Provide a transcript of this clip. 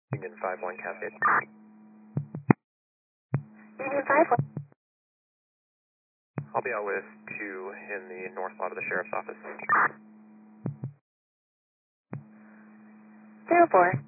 Union 5-1 Cascade. Union 5-1. I'll be out with 2 in the north lot of the sheriff's office. 04.